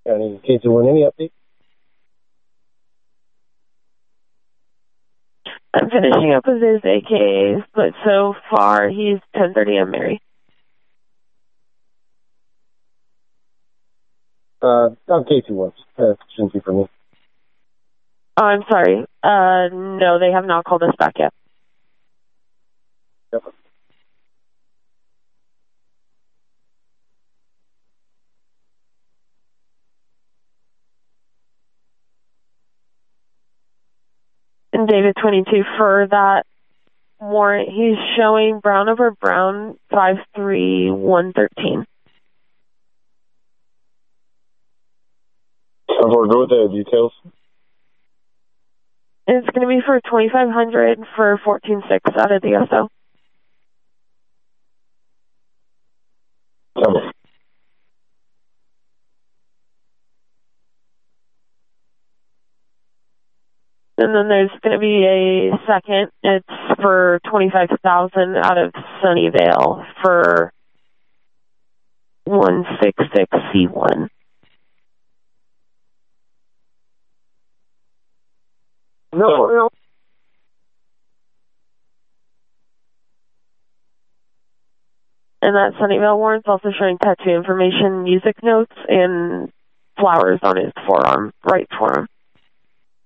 Any K21, any update? I'm finishing up with his AKAs, but so far he's 1030 on Mary. I'm K21. Shouldn't be for me. Oh, I'm sorry. No, they have not called us back yet. Yep. And David 22 for that warrant, he's showing brown over brown 53113. I'll go with the details. It's going to be for 2,500 for 14.6 out of the SO. Okay. And then there's going to be a second. It's for 25,000 out of Sunnyvale for 166C1. No. And that Sunnyvale warrant's also showing tattoo information, music notes, and flowers on his forearm, right forearm.